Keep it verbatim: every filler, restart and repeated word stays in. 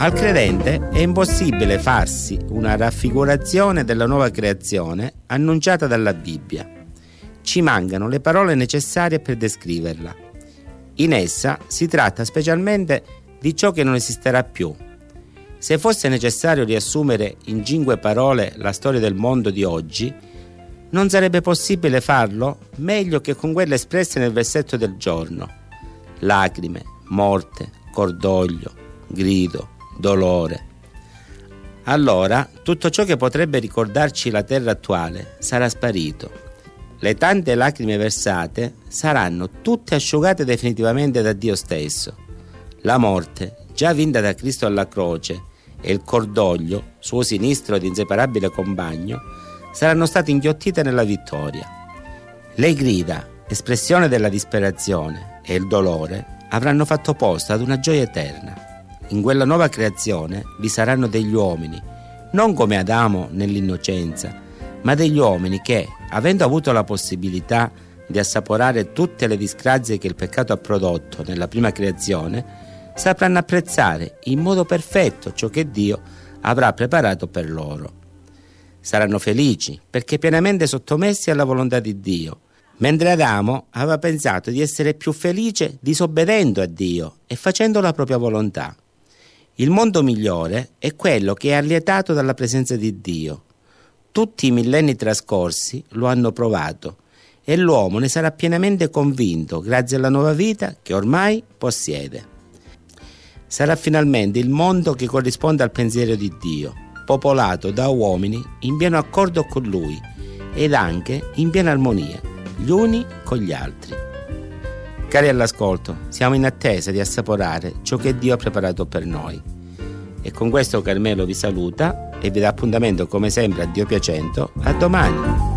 Al credente è impossibile farsi una raffigurazione della nuova creazione annunciata dalla Bibbia. Ci mancano le parole necessarie per descriverla. In essa si tratta specialmente di ciò che non esisterà più. Se fosse necessario riassumere in cinque parole la storia del mondo di oggi, non sarebbe possibile farlo meglio che con quelle espresse nel versetto del giorno: lacrime, morte, cordoglio, grido, dolore. Allora tutto ciò che potrebbe ricordarci la terra attuale sarà sparito. Le tante lacrime versate saranno tutte asciugate definitivamente da Dio stesso. La morte, già vinta da Cristo alla croce, e il cordoglio, suo sinistro ed inseparabile compagno, saranno state inghiottite nella vittoria. Le grida, espressione della disperazione, e il dolore avranno fatto posto ad una gioia eterna. In quella nuova creazione vi saranno degli uomini, non come Adamo nell'innocenza, ma degli uomini che, avendo avuto la possibilità di assaporare tutte le disgrazie che il peccato ha prodotto nella prima creazione, sapranno apprezzare in modo perfetto ciò che Dio avrà preparato per loro. Saranno felici perché pienamente sottomessi alla volontà di Dio, mentre Adamo aveva pensato di essere più felice disobbedendo a Dio e facendo la propria volontà. Il mondo migliore è quello che è allietato dalla presenza di Dio. Tutti i millenni trascorsi lo hanno provato e l'uomo ne sarà pienamente convinto grazie alla nuova vita che ormai possiede. Sarà finalmente il mondo che corrisponde al pensiero di Dio, popolato da uomini in pieno accordo con Lui ed anche in piena armonia, gli uni con gli altri. Cari all'ascolto, siamo in attesa di assaporare ciò che Dio ha preparato per noi. E con questo Carmelo vi saluta e vi dà appuntamento come sempre, a Dio piacendo, a domani.